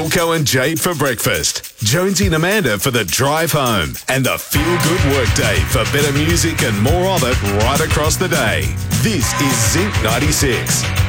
Wilco and Jade for breakfast, Jonesy and Amanda for the drive home, and the feel-good workday for better music and more of it right across the day. This is Zinc 96.